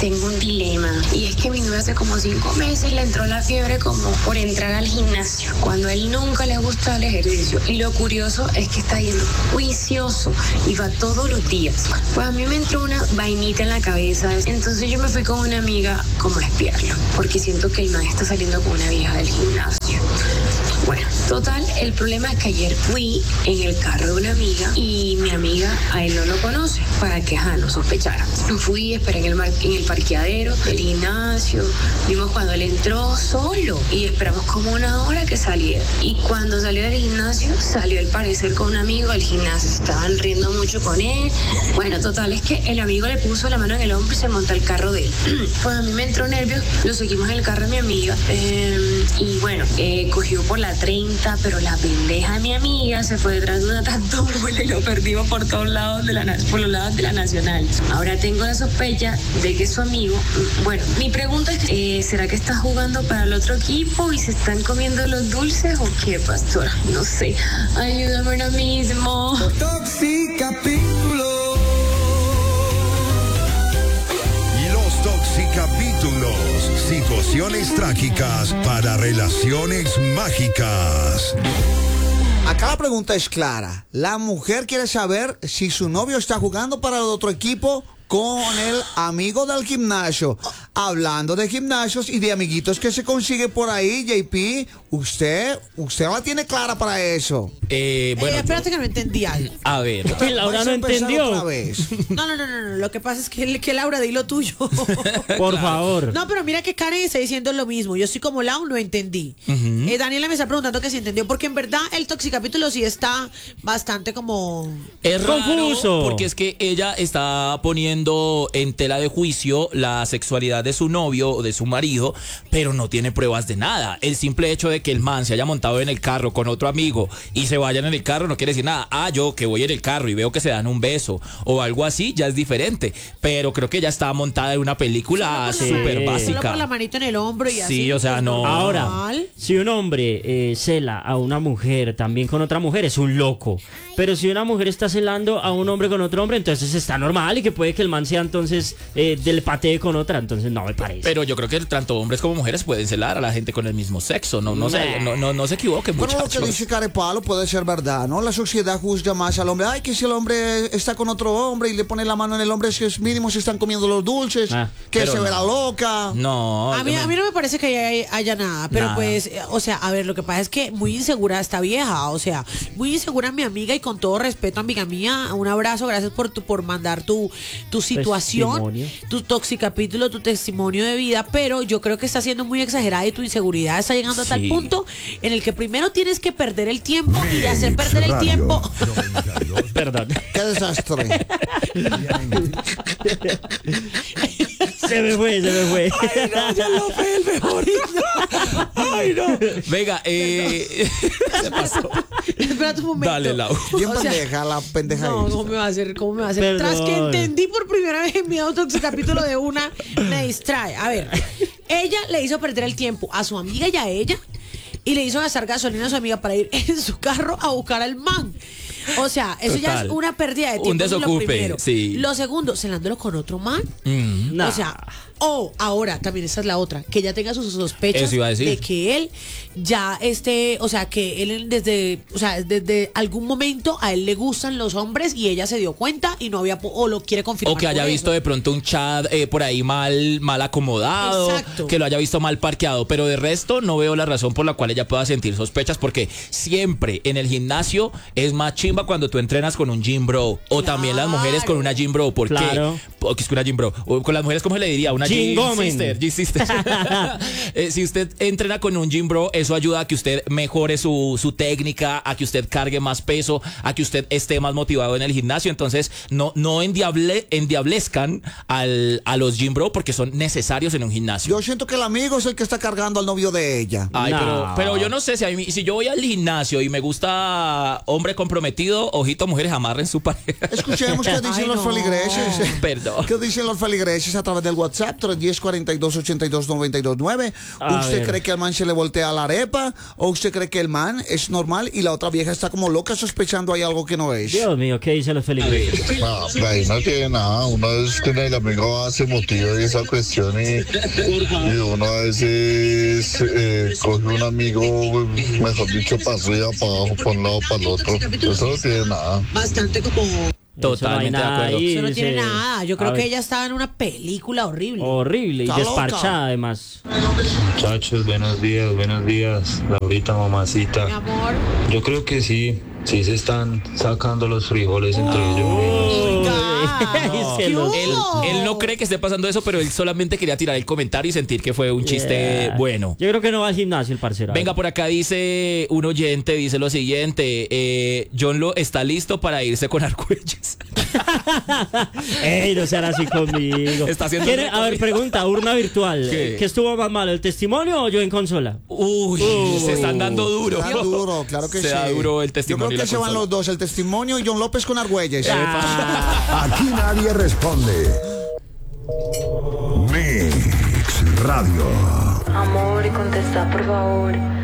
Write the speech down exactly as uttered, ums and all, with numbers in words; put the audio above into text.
tengo un dilema y es que mi novio hace como cinco meses le entró la fiebre como por entrar al gimnasio, cuando a él nunca le gusta el ejercicio. Y lo curioso es que está yendo juicioso y va todos los días. Pues a mí me entró una vainita en la cabeza, entonces yo me fui con una amiga como a espiarlo, porque siento que el man está saliendo con una vieja del gimnasio. Bueno, total, el problema es que ayer fui en el carro de una amiga y mi amiga a él no lo conoce, para que ajá, no sospechara. Fui, esperé en el, mar, en el parqueadero del gimnasio, vimos cuando él entró solo y esperamos como una hora que saliera. Y cuando salió del gimnasio, salió al parecer con un amigo del gimnasio, estaban riendo mucho con él. Bueno, total, es que el amigo le puso la mano en el hombro y se montó al carro de él. Pues a mí me entró nervios, lo seguimos en el carro de mi amiga eh, y bueno, eh, cogió por la treinta, pero la pendeja de mi amiga se fue detrás de una tatuaje y lo perdimos por todos lados de la, por los lados de la Nacional. Ahora tengo la sospecha de que su amigo, bueno, mi pregunta es, eh, ¿será que está jugando para el otro equipo y se están comiendo los dulces o qué, pastora? No sé, ayúdame ahora mismo. Toxicapítulo. Los Toxicapítulos. Situaciones trágicas para relaciones mágicas. Acá la pregunta es clara. La mujer quiere saber si su novio está jugando para el otro equipo con el amigo del gimnasio. Hablando de gimnasios y de amiguitos que se consigue por ahí, J P, usted, usted la tiene clara para eso. Eh, bueno, eh, espérate que no entendí algo. A ver. Laura no entendió. Otra vez. No, no, no, no, no. Lo que pasa es que, que Laura, di lo tuyo. Por favor. No, pero mira que Karen está diciendo lo mismo. Yo soy como Lau, no entendí. Uh-huh. eh, Daniela me está preguntando que si entendió, porque en verdad el toxicapítulo sí está bastante como... Es confuso. Porque es que ella está poniendo en tela de juicio la sexualidad de su novio o de su marido, pero no tiene pruebas de nada. El simple hecho de que el man se haya montado en el carro con otro amigo y se vayan en el carro no quiere decir nada. Ah, yo que voy en el carro y veo que se dan un beso o algo así, ya es diferente. Pero creo que ella está montada en una película súper sí. básica. Solo por la manito en el hombro y sí, así. Sí, o sea, no. Ahora, si un hombre eh, cela a una mujer también con otra mujer, es un loco. Pero si una mujer está celando a un hombre con otro hombre, entonces está normal, y que puede que el man sea entonces eh, del patee con otra, entonces no me parece. Pero yo creo que tanto hombres como mujeres pueden celar a la gente con el mismo sexo, no, no, nah. se, no, no, no se equivoquen, bueno, muchachos. Lo que dice Carepalo puede ser verdad, ¿no? La sociedad juzga más al hombre. Ay, que si el hombre está con otro hombre y le pone la mano en el hombre, si es mínimo se están comiendo los dulces, ah, que se no. ve la loca. No. A mí, a mí no me parece que haya, haya nada, pero nada. Pues, o sea, a ver, lo que pasa es que muy insegura esta vieja, o sea, muy insegura mi amiga, y con todo respeto, amiga mía, un abrazo, gracias por tu, por mandar tu, tu situación, testimonio. Tu toxicapítulo, tu testimonio de vida, pero yo creo que está siendo muy exagerada y tu inseguridad está llegando a sí. tal punto en el que primero tienes que perder el tiempo y de hacer perder el tiempo. Perdón. Qué desastre. Se me fue, se me fue. Ay, no, ya lo fue el mejor. Ay, no. Venga, eh. ¿Qué pasó? Espérate un momento. Dale, Lau. Bien o sea, pendeja, la pendeja. No, ¿cómo me va a hacer? ¿Cómo me va a hacer? Perdón. Tras que entendí por primera vez en mi autoxicapítulo de una, me distrae. A ver, ella le hizo perder el tiempo a su amiga y a ella, y le hizo gastar gasolina a su amiga para ir en su carro a buscar al man. O sea, eso Total. ya es una pérdida de tiempo. Un desocupe, lo primero. Sí. Lo segundo, celándolo con otro man. Mm, nah. O sea, o ahora, también esa es la otra, que ella tenga sus sospechas de que él ya esté, o sea, que él desde, o sea, desde algún momento a él le gustan los hombres y ella se dio cuenta y no había, o lo quiere confirmar. O que haya visto eso. De pronto un chat eh, por ahí mal, mal acomodado. Exacto. Que lo haya visto mal parqueado, pero de resto no veo la razón por la cual ella pueda sentir sospechas, porque siempre en el gimnasio es más chimba cuando tú entrenas con un gym bro, o claro. también las mujeres con una gym bro. ¿Por claro. qué? Porque es que una gym bro, o con las mujeres, ¿cómo se le diría? Una gym sister, gym sister. eh, si usted entrena con un gym bro, eso ayuda a que usted mejore su, su técnica, a que usted cargue más peso, a que usted esté más motivado en el gimnasio. Entonces no, no endiable, endiablezcan al, a los gym bro, porque son necesarios en un gimnasio. Yo siento que el amigo es el que está cargando al novio de ella. Ay, no. pero, pero yo no sé si, a mí, si yo voy al gimnasio y me gusta hombre comprometido, ojito, mujeres, amarren su pareja. Escuchemos qué dicen Ay, los no. feligreses. Perdón. ¿Qué dicen los feligreses a través del WhatsApp? tres uno cero, cuatro dos ocho dos, nueve dos nueve. A ¿Usted ver. cree que al man se le voltea la arepa? ¿O usted cree que el man es normal y la otra vieja está como loca sospechando hay algo que no es? Dios mío, ¿qué dicen los feligreses? No, por ahí no tiene nada. Uno es con el amigo hace motivo de esa cuestión y, y uno a veces eh, coge un amigo, mejor dicho, para arriba, para abajo, para un lado, para el otro. Eso no tiene nada. Bastante como... Totalmente de acuerdo. Eso no tiene dice- nada. Yo a creo que ver, ella estaba en una película horrible. horrible y Está loca. desparchada además. Muchachos, buenos días, buenos días. Laurita, mamacita. Mi amor. Yo creo que sí, sí se están sacando los frijoles entre ellos mismos. Es que ¿Qué los- Él, hubo? él no cree que esté pasando eso, pero él solamente quería tirar el comentario y sentir que fue un chiste Yeah. bueno. Yo creo que no va al gimnasio el parcero. a ver. Venga, por acá dice un oyente, dice lo siguiente, eh, John Lo está listo para irse con Argüelles. Ey, no sean así conmigo. Está haciendo ¿Quiere- un A ver, recorrido. pregunta, urna virtual. ¿Qué? ¿Qué estuvo más malo, el testimonio o yo en consola? Uy, se están dando duro. Se da duro, claro que Se sí. da duro el Yo testimonio. creo y la que se van consola. los dos, el testimonio y John López con Argüelles. Aquí nadie responde. Mix Radio. Amor, contesta por favor.